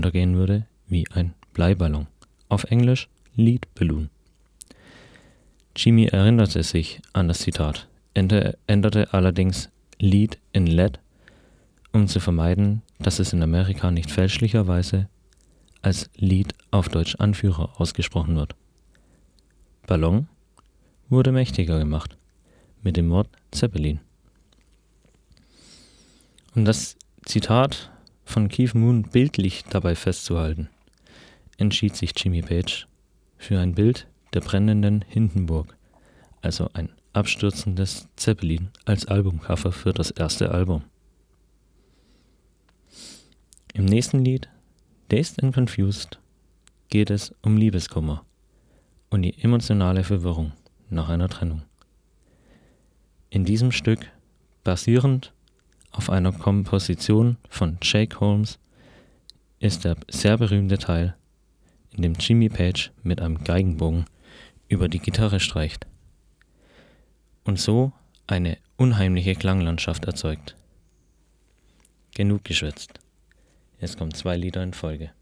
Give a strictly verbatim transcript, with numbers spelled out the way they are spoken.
untergehen würde wie ein Bleiballon. Auf Englisch Lead Balloon. Jimmy erinnerte sich an das Zitat, änderte allerdings Lead in Led, um zu vermeiden, dass es in Amerika nicht fälschlicherweise als Lead auf Deutsch Anführer ausgesprochen wird. Ballon wurde mächtiger gemacht mit dem Wort Zeppelin. Um das Zitat von Keith Moon bildlich dabei festzuhalten, entschied sich Jimmy Page für ein Bild der brennenden Hindenburg, also ein abstürzendes Zeppelin als Albumcover für das erste Album. Im nächsten Lied, Dazed and Confused, geht es um Liebeskummer und die emotionale Verwirrung nach einer Trennung. In diesem Stück, basierend auf einer Komposition von Jake Holmes, ist der sehr berühmte Teil, in dem Jimmy Page mit einem Geigenbogen über die Gitarre streicht und so eine unheimliche Klanglandschaft erzeugt. Genug geschwätzt. Jetzt kommen zwei Lieder in Folge.